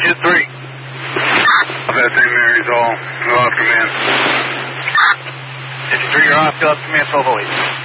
Jet 3. That St. Mary's all. Go off command. Jet 3, you're off. Go off command 1208.